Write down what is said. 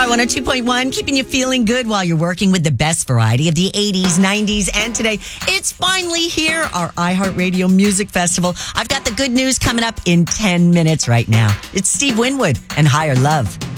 Star 102.1, keeping you feeling good while you're working with the best variety of the 80s, 90s, and today. It's finally here, our iHeartRadio Music Festival. I've got the good news coming up in 10 minutes right now. It's Steve Winwood and Higher Love.